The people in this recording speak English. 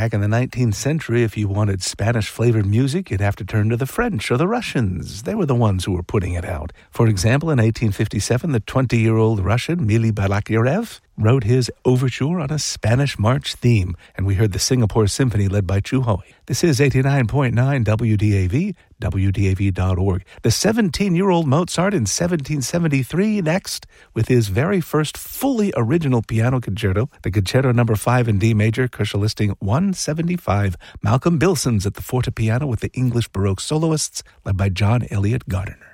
Back in the 19th century, if you wanted Spanish-flavored music, you'd have to turn to the French or the Russians. They were the ones who were putting it out. For example, in 1857, the 20-year-old Russian Mili Balakirev wrote his overture on a Spanish march theme, and we heard the Singapore Symphony led by Chu Hui. This is 89.9 WDAV, WDAV.org. The 17-year-old Mozart in 1773 next with his very first fully original piano concerto, the Concerto No. 5 in D major, Kursal listing 175. Malcolm Bilson's at the fortepiano with the English Baroque soloists led by John Elliott Gardiner.